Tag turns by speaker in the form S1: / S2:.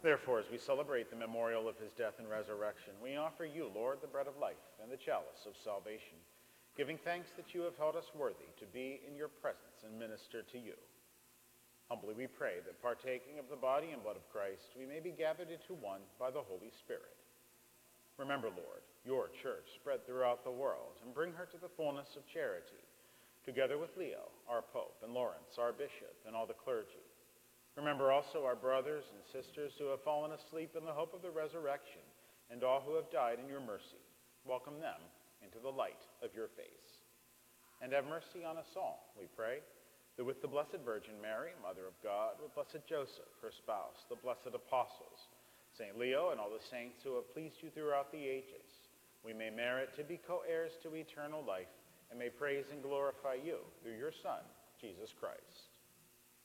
S1: Therefore, as we celebrate the memorial of his death and resurrection, we offer you, Lord, the bread of life and the chalice of salvation, giving thanks that you have held us worthy to be in your presence and minister to you. Humbly we pray that, partaking of the body and blood of Christ, we may be gathered into one by the Holy Spirit. Remember, Lord, your church spread throughout the world, and bring her to the fullness of charity, together with Leo, our Pope, and Lawrence, our Bishop, and all the clergy. Remember also our brothers and sisters who have fallen asleep in the hope of the resurrection, and all who have died in your mercy. Welcome them into the light of your face. And have mercy on us all, we pray, that with the Blessed Virgin Mary, Mother of God, with Blessed Joseph, her spouse, the blessed apostles, St. Leo, and all the saints who have pleased you throughout the ages, we may merit to be co-heirs to eternal life, and may praise and glorify you through your Son, Jesus Christ.